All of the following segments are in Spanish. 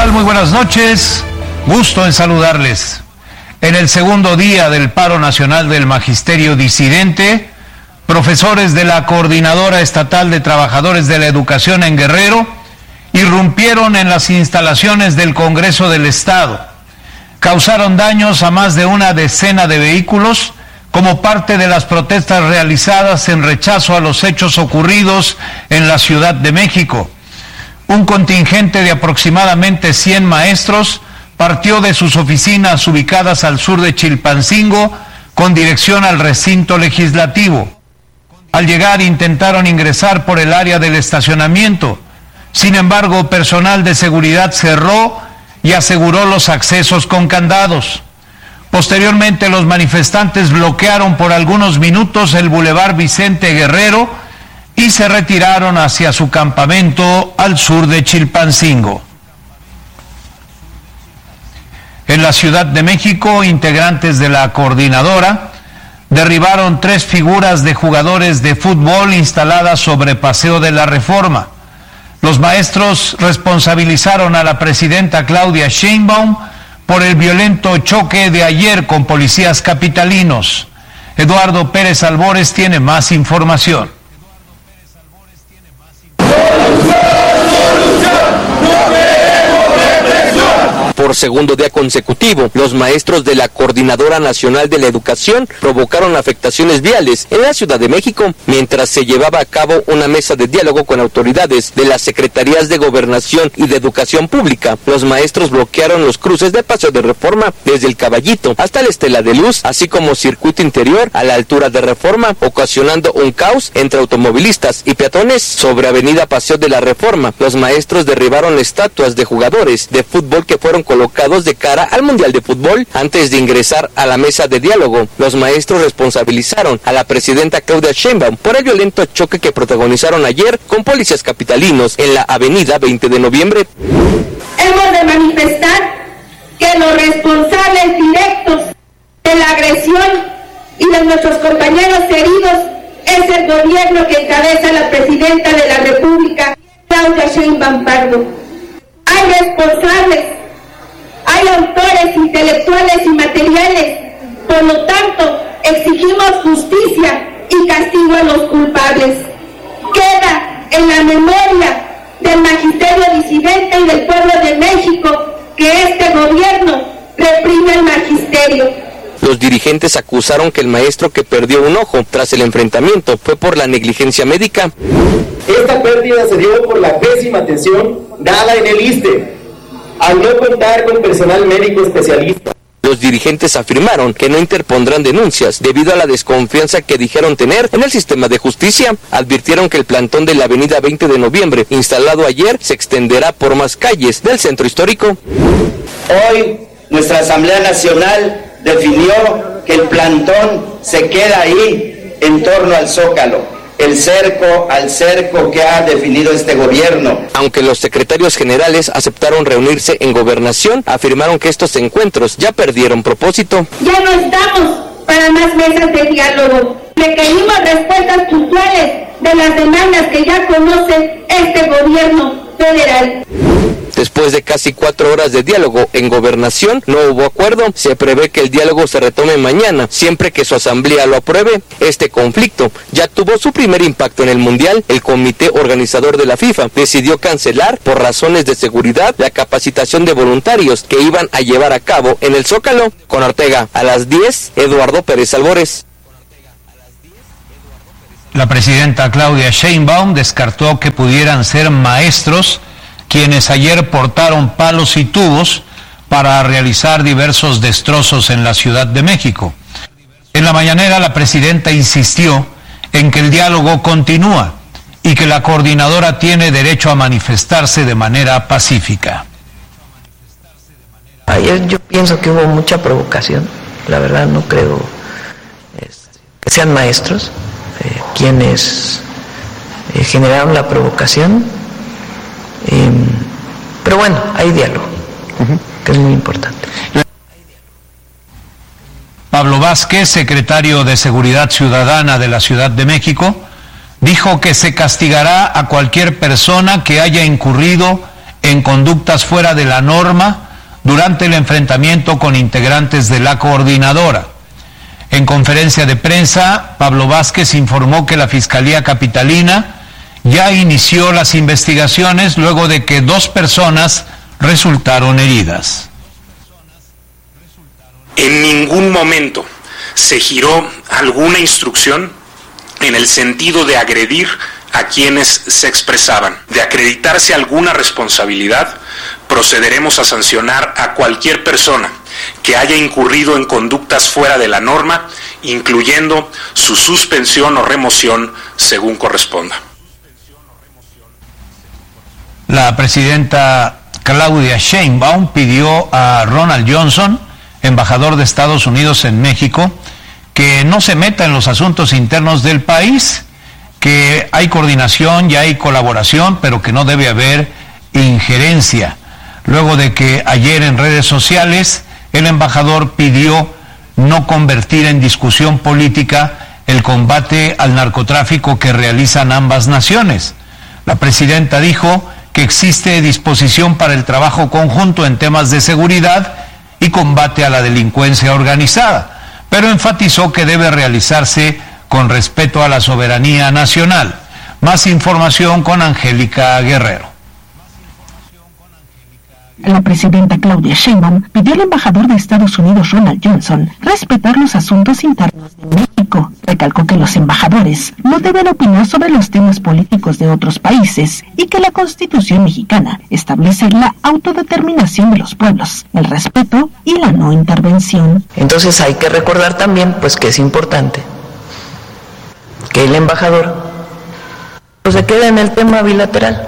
tal? Muy buenas noches. Gusto en saludarles. En el segundo día del paro nacional del magisterio disidente, profesores de la Coordinadora Estatal de Trabajadores de la Educación en Guerrero irrumpieron en las instalaciones del Congreso del Estado. Causaron daños a más de una decena de vehículos como parte de las protestas realizadas en rechazo a los hechos ocurridos en la Ciudad de México. Un contingente de aproximadamente 100 maestros partió de sus oficinas ubicadas al sur de Chilpancingo con dirección al recinto legislativo. Al llegar intentaron ingresar por el área del estacionamiento. Sin embargo, personal de seguridad cerró y aseguró los accesos con candados. Posteriormente, los manifestantes bloquearon por algunos minutos el Boulevard Vicente Guerrero y se retiraron hacia su campamento al sur de Chilpancingo. En la Ciudad de México, integrantes de la coordinadora derribaron 3 figuras de jugadores de fútbol instaladas sobre Paseo de la Reforma. Los maestros responsabilizaron a la presidenta Claudia Sheinbaum por el violento choque de ayer con policías capitalinos. Eduardo Pérez Albores tiene más información. Por segundo día consecutivo, los maestros de la Coordinadora Nacional de la Educación provocaron afectaciones viales en la Ciudad de México, mientras se llevaba a cabo una mesa de diálogo con autoridades de las Secretarías de Gobernación y de Educación Pública. Los maestros bloquearon los cruces de Paseo de Reforma desde el Caballito hasta la Estela de Luz, así como circuito interior a la altura de Reforma, ocasionando un caos entre automovilistas y peatones. Sobre Avenida Paseo de la Reforma, los maestros derribaron estatuas de jugadores de fútbol que fueron colocados de cara al Mundial de Fútbol. Antes de ingresar a la mesa de diálogo, los maestros responsabilizaron a la presidenta Claudia Sheinbaum por el violento choque que protagonizaron ayer con policías capitalinos en la avenida 20 de noviembre. Hemos de manifestar que los responsables directos de la agresión y de nuestros compañeros heridos es el gobierno que encabeza la presidenta de la República, Claudia Sheinbaum Pardo. Hay responsables, hay autores intelectuales y materiales, por lo tanto, exigimos justicia y castigo a los culpables. Queda en la memoria del magisterio disidente y del pueblo de México que este gobierno reprime el magisterio. Los dirigentes acusaron que el maestro que perdió un ojo tras el enfrentamiento fue por la negligencia médica. Esta pérdida se dio por la pésima atención dada en el ISSSTE, al no contar con personal médico especialista. Los dirigentes afirmaron que no interpondrán denuncias debido a la desconfianza que dijeron tener en el sistema de justicia. Advirtieron que el plantón de la avenida 20 de noviembre, instalado ayer, se extenderá por más calles del centro histórico. Hoy, nuestra Asamblea Nacional definió que el plantón se queda ahí en torno al Zócalo. El cerco al cerco que ha definido este gobierno. Aunque los secretarios generales aceptaron reunirse en Gobernación, afirmaron que estos encuentros ya perdieron propósito. Ya no estamos para más mesas de diálogo. Requerimos respuestas puntuales de las demandas que ya conoce este gobierno federal. Después de casi 4 horas de diálogo en Gobernación, no hubo acuerdo. Se prevé que el diálogo se retome mañana, siempre que su asamblea lo apruebe. Este conflicto ya tuvo su primer impacto en el Mundial. El comité organizador de la FIFA decidió cancelar, por razones de seguridad, la capacitación de voluntarios que iban a llevar a cabo en el Zócalo. Con Ortega, a las 10, Eduardo Pérez Albores. La presidenta Claudia Sheinbaum descartó que pudieran ser maestros quienes ayer portaron palos y tubos para realizar diversos destrozos en la Ciudad de México. En la mañanera, la presidenta insistió en que el diálogo continúa y que la coordinadora tiene derecho a manifestarse de manera pacífica. Ayer yo pienso que hubo mucha provocación, la verdad no creo que sean maestros quienes generaron la provocación. Pero bueno, hay diálogo, que es muy importante. Pablo Vázquez, secretario de Seguridad Ciudadana de la Ciudad de México, dijo que se castigará a cualquier persona que haya incurrido en conductas fuera de la norma durante el enfrentamiento con integrantes de la coordinadora. En conferencia de prensa, Pablo Vázquez informó que la Fiscalía Capitalina ya inició las investigaciones luego de que 2 personas resultaron heridas. En ningún momento se giró alguna instrucción en el sentido de agredir a quienes se expresaban. De acreditarse alguna responsabilidad, procederemos a sancionar a cualquier persona que haya incurrido en conductas fuera de la norma, incluyendo su suspensión o remoción según corresponda. La presidenta Claudia Sheinbaum pidió a Ronald Johnson, embajador de Estados Unidos en México, que no se meta en los asuntos internos del país, que hay coordinación y hay colaboración, pero que no debe haber injerencia. Luego de que ayer en redes sociales el embajador pidió no convertir en discusión política el combate al narcotráfico que realizan ambas naciones. La presidenta dijo que existe disposición para el trabajo conjunto en temas de seguridad y combate a la delincuencia organizada, pero enfatizó que debe realizarse con respeto a la soberanía nacional. Más información con Angélica Guerrero. La presidenta Claudia Sheinbaum pidió al embajador de Estados Unidos, Ronald Johnson, respetar los asuntos internos de México. Recalcó que los embajadores no deben opinar sobre los temas políticos de otros países y que la Constitución mexicana establece la autodeterminación de los pueblos, el respeto y la no intervención. Entonces hay que recordar también, pues, que es importante que el embajador pues se quede en el tema bilateral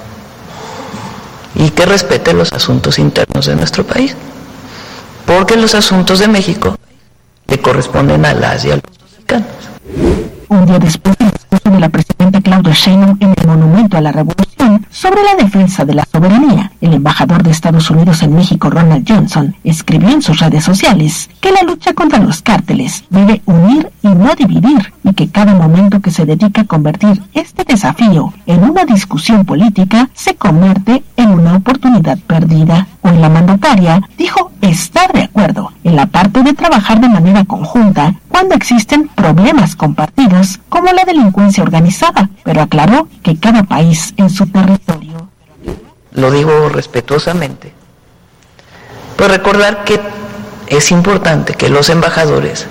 y que respete los asuntos internos de nuestro país, porque los asuntos de México le corresponden a las y a los mexicanos. Un día después del discurso de la presidenta Claudia Sheinbaum en el Monumento a la Revolución sobre la defensa de la soberanía, el embajador de Estados Unidos en México, Ronald Johnson, escribió en sus redes sociales que la lucha contra los cárteles debe unir y no dividir, y que cada momento que se dedica a convertir este desafío en una discusión política se convierte en una oportunidad perdida. Hoy la mandataria dijo estar de acuerdo en la parte de trabajar de manera conjunta cuando existen problemas compartidos como la delincuencia organizada, pero aclaró que cada país en su territorio. Lo digo respetuosamente, pues recordar que es importante que los embajadores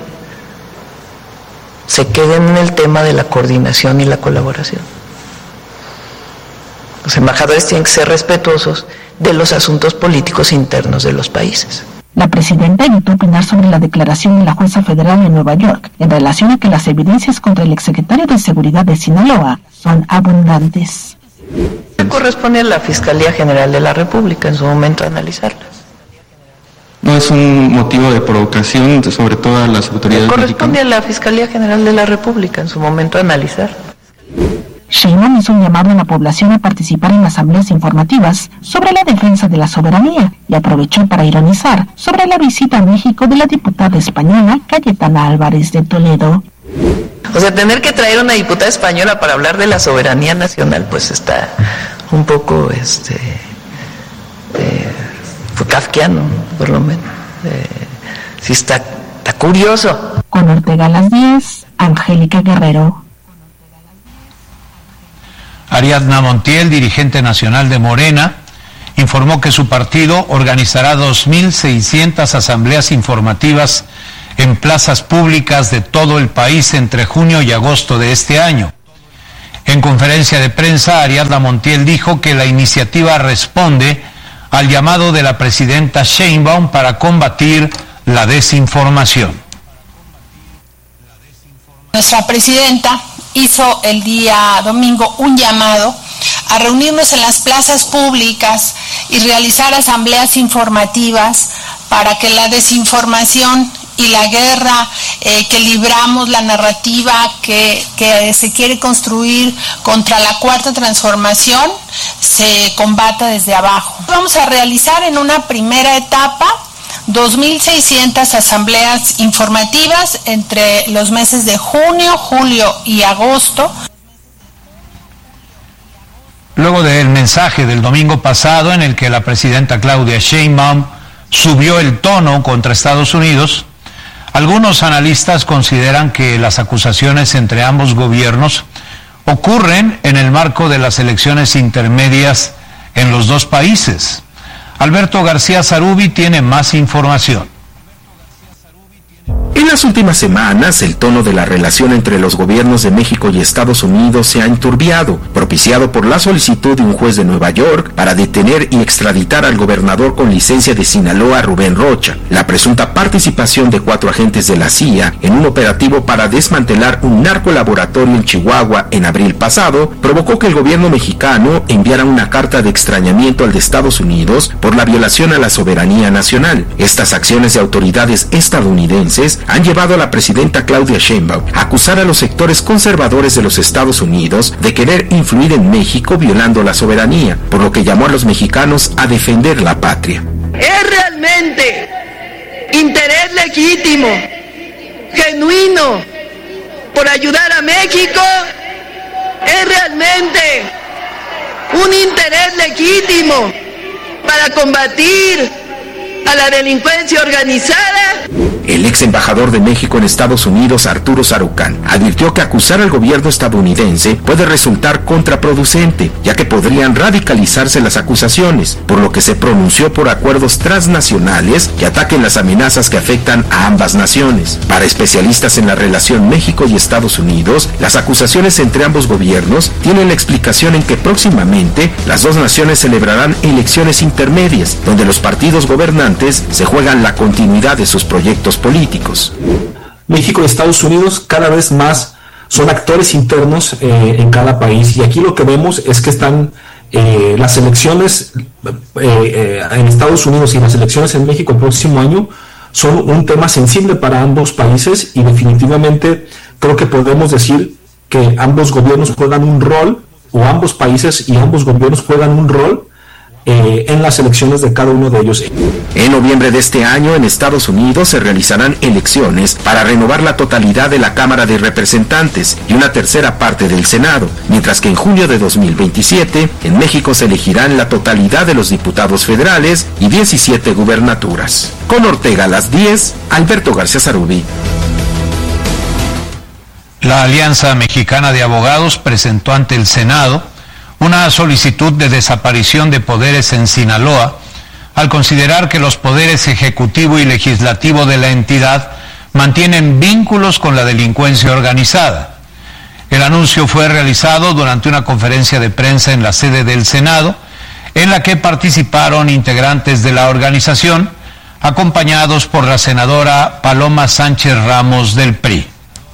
se queden en el tema de la coordinación y la colaboración. Los embajadores tienen que ser respetuosos de los asuntos políticos internos de los países. La presidenta evitó opinar sobre la declaración de la jueza federal en Nueva York en relación a que las evidencias contra el exsecretario de Seguridad de Sinaloa son abundantes. Corresponde a la Fiscalía General de la República en su momento analizarlas. No es un motivo de provocación, sobre todo a las autoridades mexicanas. Corresponde a la Fiscalía General de la República en su momento analizar. Sheinbaum hizo un llamado a la población a participar en asambleas informativas sobre la defensa de la soberanía y aprovechó para ironizar sobre la visita a México de la diputada española Cayetana Álvarez de Toledo. O sea, tener que traer una diputada española para hablar de la soberanía nacional, pues está un poco, kafkiano, por lo menos. Sí está curioso. Con Ortega a las 10, Angélica Guerrero. Ariadna Montiel, dirigente nacional de Morena, informó que su partido organizará 2.600 asambleas informativas en plazas públicas de todo el país entre junio y agosto de este año. En conferencia de prensa, Ariadna Montiel dijo que la iniciativa responde al llamado de la presidenta Sheinbaum para combatir la desinformación. Nuestra presidenta hizo el día domingo un llamado a reunirnos en las plazas públicas y realizar asambleas informativas para que la desinformación y la guerra que libramos, la narrativa que se quiere construir contra la cuarta transformación, se combata desde abajo. Vamos a realizar en una primera etapa 2.600 asambleas informativas entre los meses de junio, julio y agosto. luego del mensaje del domingo pasado en el que la presidenta Claudia Sheinbaum subió el tono contra Estados Unidos, algunos analistas consideran que las acusaciones entre ambos gobiernos ocurren en el marco de las elecciones intermedias en los dos países. Alberto García Zarubi tiene más información. En las últimas semanas, el tono de la relación entre los gobiernos de México y Estados Unidos se ha enturbiado, propiciado por la solicitud de un juez de Nueva York para detener y extraditar al gobernador con licencia de Sinaloa, Rubén Rocha. La presunta participación de 4 agentes de la CIA en un operativo para desmantelar un narcolaboratorio en Chihuahua en abril pasado provocó que el gobierno mexicano enviara una carta de extrañamiento al de Estados Unidos por la violación a la soberanía nacional. Estas acciones de autoridades estadounidenses han llevado a la presidenta Claudia Sheinbaum a acusar a los sectores conservadores de los Estados Unidos de querer influir en México violando la soberanía, por lo que llamó a los mexicanos a defender la patria. Es realmente interés legítimo, genuino, por ayudar a México. Es realmente un interés legítimo para combatir a la delincuencia organizada. El ex embajador de México en Estados Unidos, Arturo Sarucán, advirtió que acusar al gobierno estadounidense puede resultar contraproducente, ya que podrían radicalizarse las acusaciones, por lo que se pronunció por acuerdos transnacionales que ataquen las amenazas que afectan a ambas naciones. Para especialistas en la relación México y Estados Unidos, las acusaciones entre ambos gobiernos tienen la explicación en que próximamente las dos naciones celebrarán elecciones intermedias, donde los partidos gobernantes se juegan la continuidad de sus proyectos políticos. México y Estados Unidos cada vez más son actores internos en cada país, y aquí lo que vemos es que están las elecciones en Estados Unidos y las elecciones en México el próximo año son un tema sensible para ambos países, y definitivamente creo que podemos decir que ambos gobiernos juegan un rol, o ambos países y ambos gobiernos juegan un rol en las elecciones de cada uno de ellos. En noviembre de este año, en Estados Unidos se realizarán elecciones para renovar la totalidad de la Cámara de Representantes y una tercera parte del Senado, mientras que en junio de 2027 en México se elegirán la totalidad de los diputados federales y 17 gubernaturas. Con Ortega a las 10, Alberto García Zarubi. La Alianza Mexicana de Abogados presentó ante el Senado una solicitud de desaparición de poderes en Sinaloa, al considerar que los poderes ejecutivo y legislativo de la entidad mantienen vínculos con la delincuencia organizada. El anuncio fue realizado durante una conferencia de prensa en la sede del Senado, en la que participaron integrantes de la organización, acompañados por la senadora Paloma Sánchez Ramos del PRI.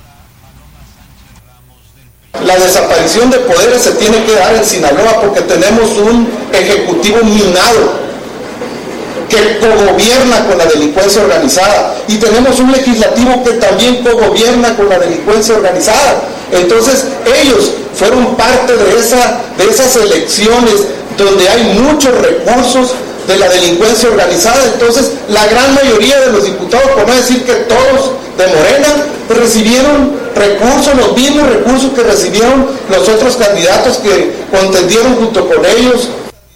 La desaparición de poderes se tiene que dar en Sinaloa porque tenemos un ejecutivo minado que cogobierna con la delincuencia organizada, y tenemos un legislativo que también cogobierna con la delincuencia organizada. Entonces ellos fueron parte de esas elecciones donde hay muchos recursos de la delincuencia organizada. Entonces la gran mayoría de los diputados, por no decir que todos de Morena, recibieron recursos, los mismos recursos que recibieron los otros candidatos que contendieron junto con ellos.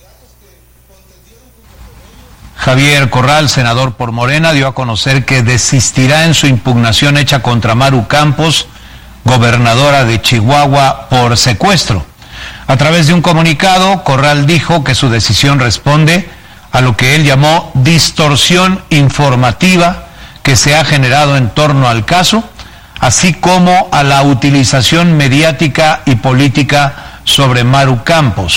Javier Corral, senador por Morena, dio a conocer que desistirá en su impugnación hecha contra Maru Campos, gobernadora de Chihuahua, por secuestro. A través de un comunicado, Corral dijo que su decisión responde a lo que él llamó distorsión informativa que se ha generado en torno al caso, así como a la utilización mediática y política sobre Maru Campos.